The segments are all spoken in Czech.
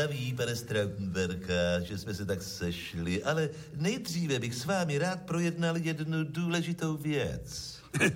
Ví, pane Stroutenberka, že jsme se tak sešli, ale nejdříve bych s vámi rád projednal jednu důležitou věc.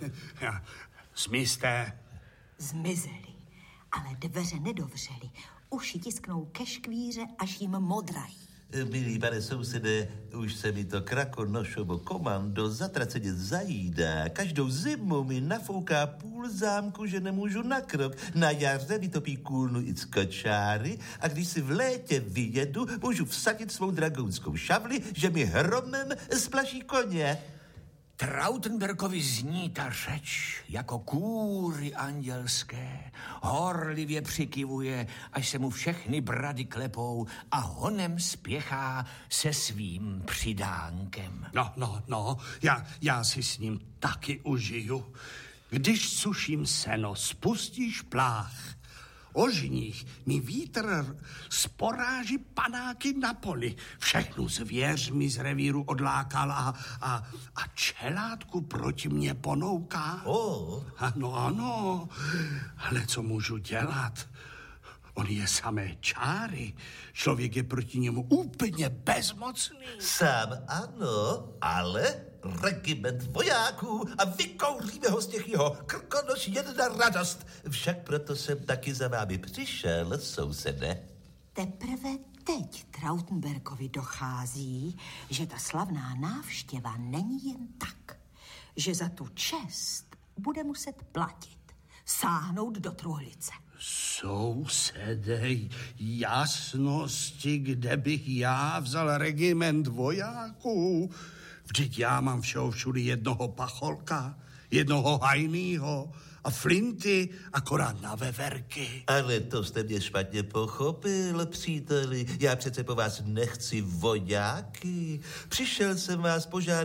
Smyslte. Zmizeli, ale dveře nedovřeli. Uši tisknou ke škvíře, až jim modrají. Milý pane sousede, už se mi to Krakonošovo komando zatraceně zajídá. Každou zimu mi nafouká půl zámku, že nemůžu na krok. Na jaře vytopí kůlnu i skočáry a když si v létě vyjedu, můžu vsadit svou dragounskou šavli, že mi hromem splaší koně. Trautenbergovi zní ta řeč jako kůry andělské. Horlivě přikivuje, až se mu všechny brady klepou a honem spěchá se svým přidánkem. No, já si s ním taky užiju. Když suším seno, spustíš plách. O žních mi vítr sporáží panáky na poli. Všechnu zvěř mi z revíru odlákal a čelátku proti mně ponouká. Ano, ale co můžu dělat? On je samé čáry. Člověk je proti němu úplně bezmocný. Sám ano, ale regiment vojáků a vykouříme ho z těch jeho Krkonoš jedna radost. Však proto jsem taky za vámi přišel, sousede. Teprve teď Trautenbergovi dochází, že ta slavná návštěva není jen tak. Že za tu čest bude muset platit. Sáhnout do truhlice. Sousedej, jasnosti, kde bych já vzal regiment vojáků? Vždyť já mám všeho všudy jednoho pacholka, jednoho hajnýho a flinty akorát na veverky. Ale to jste mě špatně pochopil, příteli. Já přece po vás nechci vojáky. Přišel jsem vás požádat